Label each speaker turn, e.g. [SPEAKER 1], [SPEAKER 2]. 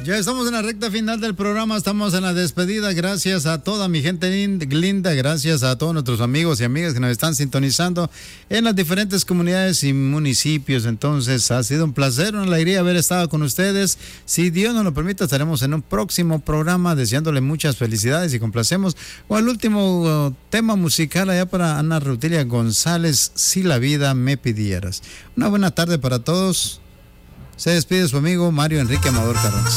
[SPEAKER 1] Ya estamos en la recta final del programa, estamos en la despedida. Gracias a toda mi gente linda, gracias a todos nuestros amigos y amigas que nos están sintonizando en las diferentes comunidades y municipios. Entonces, ha sido un placer, una alegría haber estado con ustedes. Si Dios nos lo permite, estaremos en un próximo programa deseándole muchas felicidades y complacemos con el último tema musical allá para Ana Rutilia González, Si la vida me pidieras. Una buena tarde para todos. Se despide su amigo Mario Enrique Amador Carranza.